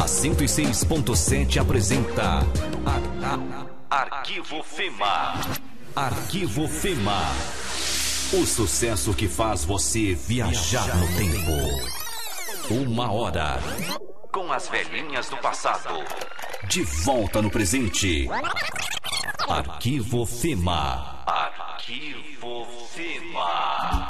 A 106.7 apresenta Arquivo Fema. Arquivo Fema. O sucesso que faz você viajar no tempo. 1 hora com as velhinhas do passado. De volta no presente. Arquivo Fema. Arquivo